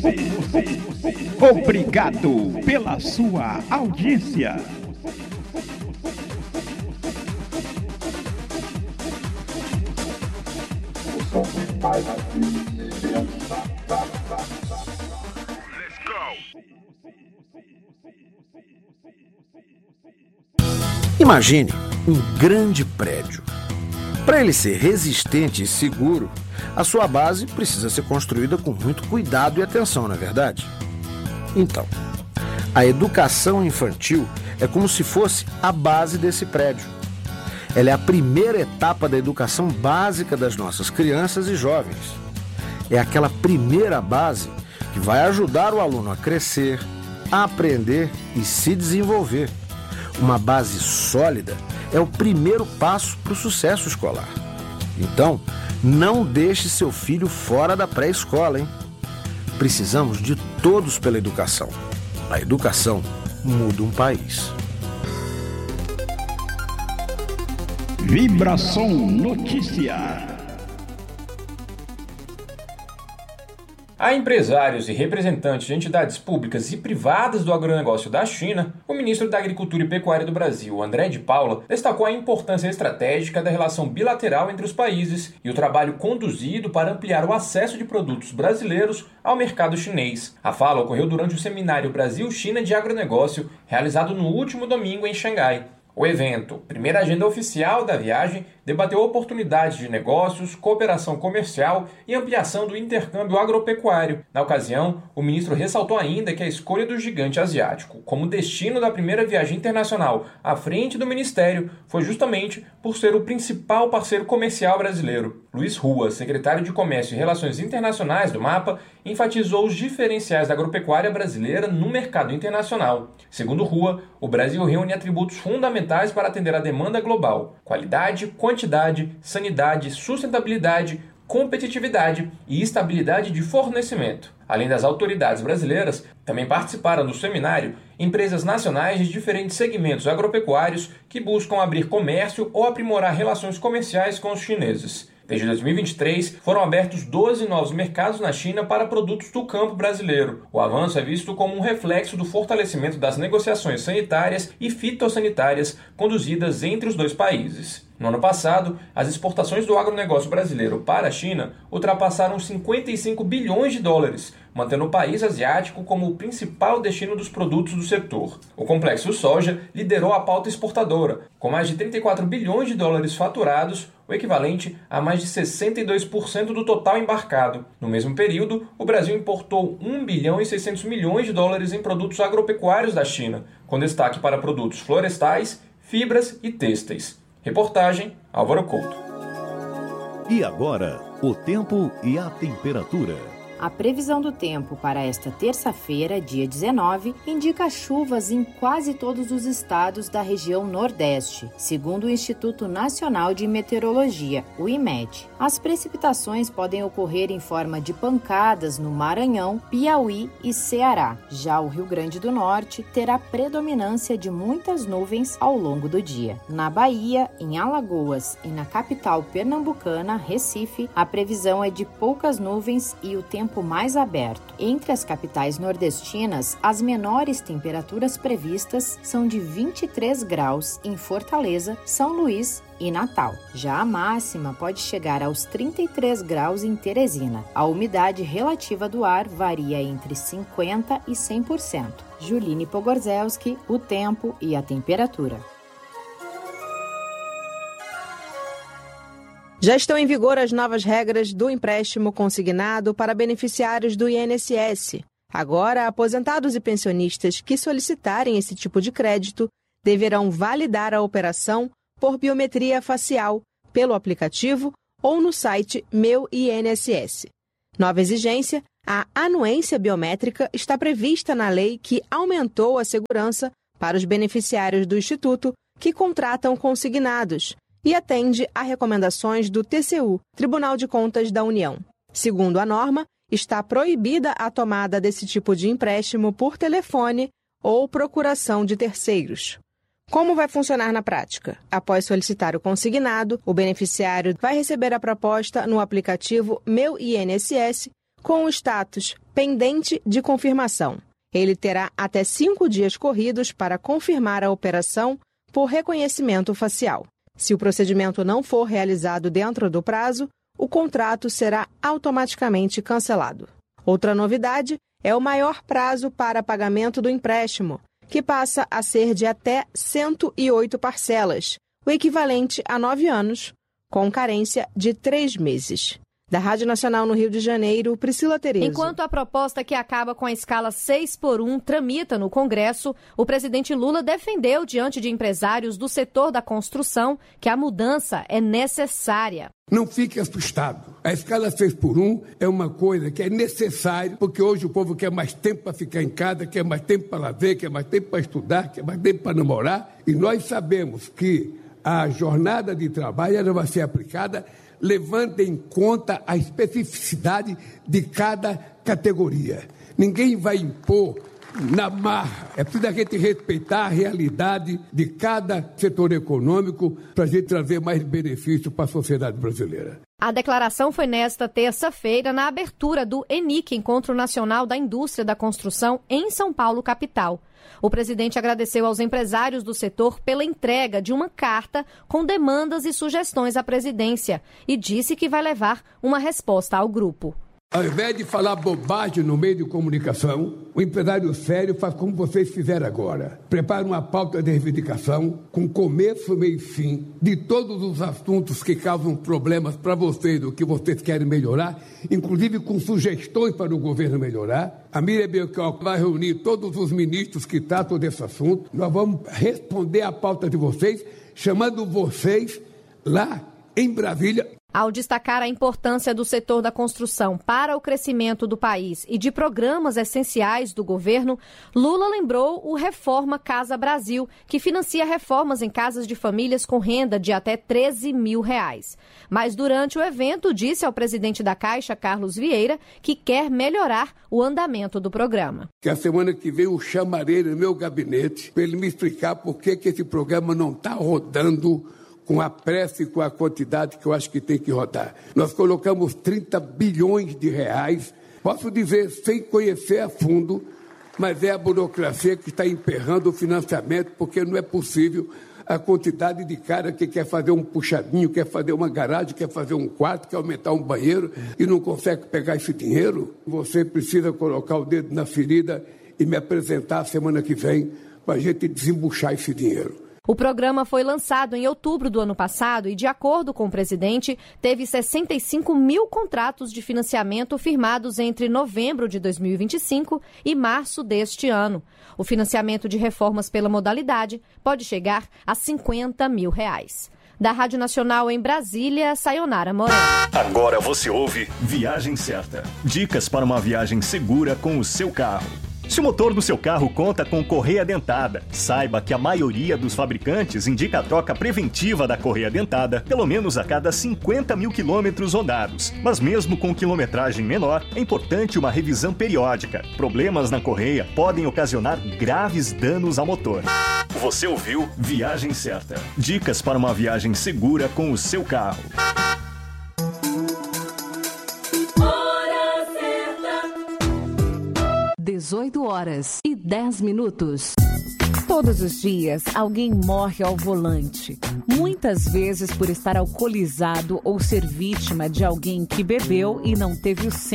Obrigado pela sua audiência. Imagine um grande prédio. Para ele ser resistente e seguro, a sua base precisa ser construída com muito cuidado e atenção, não é verdade? Então, a educação infantil é como se fosse a base desse prédio. Ela é a primeira etapa da educação básica das nossas crianças e jovens. É aquela primeira base que vai ajudar o aluno a crescer, a aprender e se desenvolver. Uma base sólida é o primeiro passo para o sucesso escolar. Então, não deixe seu filho fora da pré-escola, hein? Precisamos de todos pela educação. A educação muda um país. Vibração Notícia. A empresários e representantes de entidades públicas e privadas do agronegócio da China, o ministro da Agricultura e Pecuária do Brasil, André de Paula, destacou a importância estratégica da relação bilateral entre os países e o trabalho conduzido para ampliar o acesso de produtos brasileiros ao mercado chinês. A fala ocorreu durante o seminário Brasil-China de Agronegócio, realizado no último domingo em Xangai. O evento, primeira agenda oficial da viagem, debateu oportunidades de negócios, cooperação comercial e ampliação do intercâmbio agropecuário. Na ocasião, o ministro ressaltou ainda que a escolha do gigante asiático como destino da primeira viagem internacional à frente do ministério foi justamente por ser o principal parceiro comercial brasileiro. Luiz Rua, secretário de Comércio e Relações Internacionais do MAPA, enfatizou os diferenciais da agropecuária brasileira no mercado internacional. Segundo Rua, o Brasil reúne atributos fundamentais para atender a demanda global: qualidade, quantidade, sanidade, sustentabilidade, competitividade e estabilidade de fornecimento. Além das autoridades brasileiras, também participaram do seminário empresas nacionais de diferentes segmentos agropecuários que buscam abrir comércio ou aprimorar relações comerciais com os chineses. Desde 2023, foram abertos 12 novos mercados na China para produtos do campo brasileiro. O avanço é visto como um reflexo do fortalecimento das negociações sanitárias e fitossanitárias conduzidas entre os dois países. No ano passado, as exportações do agronegócio brasileiro para a China ultrapassaram 55 bilhões de dólares, mantendo o país asiático como o principal destino dos produtos do setor. O complexo soja liderou a pauta exportadora, com mais de 34 bilhões de dólares faturados, o equivalente a mais de 62% do total embarcado. No mesmo período, o Brasil importou 1 bilhão e 600 milhões de dólares em produtos agropecuários da China, com destaque para produtos florestais, fibras e têxteis. Reportagem Álvaro Couto. E agora, o tempo e a temperatura. A previsão do tempo para esta terça-feira, dia 19, indica chuvas em quase todos os estados da região Nordeste, segundo o Instituto Nacional de Meteorologia, o IMET. As precipitações podem ocorrer em forma de pancadas no Maranhão, Piauí e Ceará. Já o Rio Grande do Norte terá predominância de muitas nuvens ao longo do dia. Na Bahia, em Alagoas e na capital pernambucana, Recife, a previsão é de poucas nuvens e o tempo mais aberto. Entre as capitais nordestinas, as menores temperaturas previstas são de 23 graus em Fortaleza, São Luís e Natal. Já a máxima pode chegar aos 33 graus em Teresina. A umidade relativa do ar varia entre 50% e 100%. Juline Pogorzelski, o tempo e a temperatura. Já estão em vigor as novas regras do empréstimo consignado para beneficiários do INSS. Agora, aposentados e pensionistas que solicitarem esse tipo de crédito deverão validar a operação por biometria facial, pelo aplicativo ou no site Meu INSS. Nova exigência: a anuência biométrica está prevista na lei que aumentou a segurança para os beneficiários do Instituto que contratam consignados e atende a recomendações do TCU, Tribunal de Contas da União. Segundo a norma, está proibida a tomada desse tipo de empréstimo por telefone ou procuração de terceiros. Como vai funcionar na prática? Após solicitar o consignado, o beneficiário vai receber a proposta no aplicativo Meu INSS com o status pendente de confirmação. Ele terá até 5 dias corridos para confirmar a operação por reconhecimento facial. Se o procedimento não for realizado dentro do prazo, o contrato será automaticamente cancelado. Outra novidade é o maior prazo para pagamento do empréstimo, que passa a ser de até 108 parcelas, o equivalente a 9 anos, com carência de 3 meses. Da Rádio Nacional no Rio de Janeiro, Priscila Terezo. Enquanto a proposta que acaba com a escala 6x1 tramita no Congresso, o presidente Lula defendeu diante de empresários do setor da construção que a mudança é necessária. Não fique assustado. A escala 6x1 é uma coisa que é necessária, porque hoje o povo quer mais tempo para ficar em casa, quer mais tempo para lazer, quer mais tempo para estudar, quer mais tempo para namorar. E nós sabemos que a jornada de trabalho ela vai ser aplicada levando em conta a especificidade de cada categoria. Ninguém vai impor na marra. É preciso a gente respeitar a realidade de cada setor econômico para a gente trazer mais benefício para a sociedade brasileira. A declaração foi nesta terça-feira na abertura do ENIC, Encontro Nacional da Indústria da Construção, em São Paulo, capital. O presidente agradeceu aos empresários do setor pela entrega de uma carta com demandas e sugestões à presidência e disse que vai levar uma resposta ao grupo. Ao invés de falar bobagem no meio de comunicação, o empresário sério faz como vocês fizeram agora. Prepara uma pauta de reivindicação com começo, meio e fim de todos os assuntos que causam problemas para vocês, o que vocês querem melhorar, inclusive com sugestões para o governo melhorar. A Miriam Belchior vai reunir todos os ministros que tratam desse assunto. Nós vamos responder à pauta de vocês, chamando vocês lá em Brasília. Ao destacar a importância do setor da construção para o crescimento do país e de programas essenciais do governo, Lula lembrou o Reforma Casa Brasil, que financia reformas em casas de famílias com renda de até R$13 mil. Mas durante o evento disse ao presidente da Caixa, Carlos Vieira, que quer melhorar o andamento do programa. Que a semana que vem eu chamarei ele no meu gabinete para ele me explicar por que esse programa não está rodando com a pressa e com a quantidade que eu acho que tem que rodar. Nós colocamos 30 bilhões de reais, posso dizer sem conhecer a fundo, mas é a burocracia que está emperrando o financiamento, porque não é possível a quantidade de cara que quer fazer um puxadinho, quer fazer uma garagem, quer fazer um quarto, quer aumentar um banheiro e não consegue pegar esse dinheiro. Você precisa colocar o dedo na ferida e me apresentar semana que vem para a gente desembuchar esse dinheiro. O programa foi lançado em outubro do ano passado e, de acordo com o presidente, teve 65 mil contratos de financiamento firmados entre novembro de 2025 e março deste ano. O financiamento de reformas pela modalidade pode chegar a R$50 mil. Da Rádio Nacional em Brasília, Sayonara Moreno. Agora você ouve Viagem Certa. Dicas para uma viagem segura com o seu carro. Se o motor do seu carro conta com correia dentada, saiba que a maioria dos fabricantes indica a troca preventiva da correia dentada pelo menos a cada 50 mil quilômetros rodados. Mas mesmo com quilometragem menor, é importante uma revisão periódica. Problemas na correia podem ocasionar graves danos ao motor. Você ouviu Viagem Certa. Dicas para uma viagem segura com o seu carro. 18h10. Todos os dias, alguém morre ao volante. Muitas vezes por estar alcoolizado ou ser vítima de alguém que bebeu e não teve o senso